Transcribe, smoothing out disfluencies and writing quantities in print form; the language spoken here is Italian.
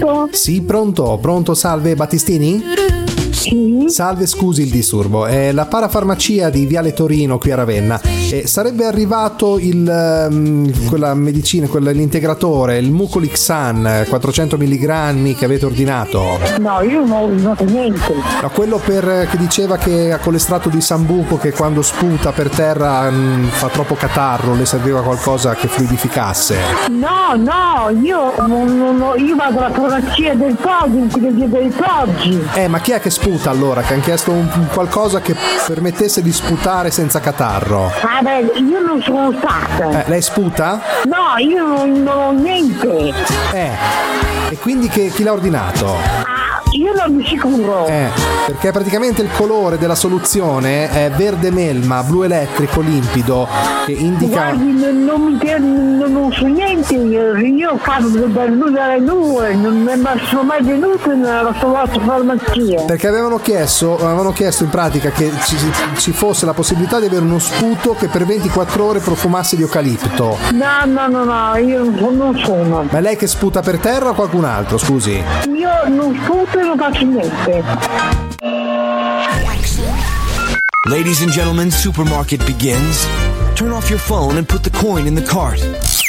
Sì, pronto, salve Battistini? Sì. Salve, scusi il disturbo, è la parafarmacia di Viale Torino qui a Ravenna. Sarebbe arrivato quella medicina, l'integratore, il Mucolixan 400 mg che avete ordinato? No, io non ho ordinato niente. No, quello che diceva che con l'estratto di sambuco che quando sputa per terra fa troppo catarro, le serviva qualcosa che fluidificasse? No, io vado alla farmacia del Poggi. Ma chi è che sputa allora? Che hanno chiesto un qualcosa che permettesse di sputare senza catarro? Ah beh, io non sono stata. Lei sputa? No, io non ho niente. E quindi chi l'ha ordinato? Io non mi sicuro. Perché praticamente il colore della soluzione è verde melma, blu elettrico limpido, che indica... Guardi, non so niente, io cado dal nulla alle nuvole, non mi sono mai venuto nella sua farmacia. Perché avevano chiesto in pratica che ci fosse la possibilità di avere uno sputo che per 24 ore profumasse di eucalipto. No, io non sono. Ma è lei che sputa per terra o qualcun altro, scusi? Io non sputo e non faccio niente. Ladies and gentlemen, supermarket begins. Turn off your phone and put the coin in the cart.